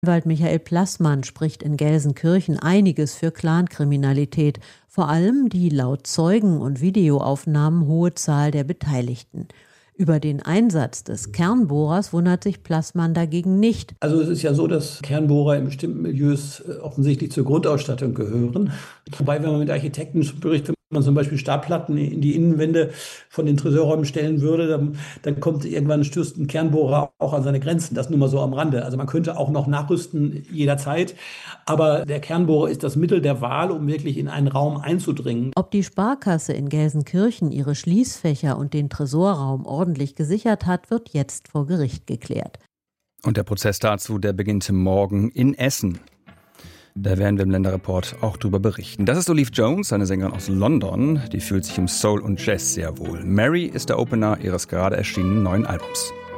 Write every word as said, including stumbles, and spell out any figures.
Anwalt Michael Plassmann spricht in Gelsenkirchen einiges für Clankriminalität, vor allem die laut Zeugen und Videoaufnahmen hohe Zahl der Beteiligten. Über den Einsatz des Kernbohrers wundert sich Plassmann dagegen nicht. Also es ist ja so, dass Kernbohrer in bestimmten Milieus offensichtlich zur Grundausstattung gehören. Wobei, wenn man mit Architekten spricht, wenn man zum Beispiel Stahlplatten in die Innenwände von den Tresorräumen stellen würde, dann, dann kommt irgendwann, stößt ein Kernbohrer auch an seine Grenzen. Das nur mal so am Rande. Also man könnte auch noch nachrüsten jederzeit. Aber der Kernbohrer ist das Mittel der Wahl, um wirklich in einen Raum einzudringen. Ob die Sparkasse in Gelsenkirchen ihre Schließfächer und den Tresorraum ordentlich gesichert hat, wird jetzt vor Gericht geklärt. Und der Prozess dazu, der beginnt morgen in Essen. Da werden wir im Länderreport auch drüber berichten. Das ist Olive Jones, eine Sängerin aus London. Die fühlt sich im Soul und Jazz sehr wohl. Mary ist der Opener ihres gerade erschienenen neuen Albums.